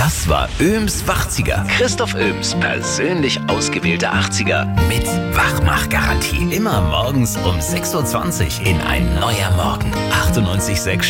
Das war Öhms Wachziger. Christoph Öhms persönlich ausgewählte 80er mit Wachmachgarantie. Immer morgens um 6:20 Uhr in Ein neuer Morgen. 98,6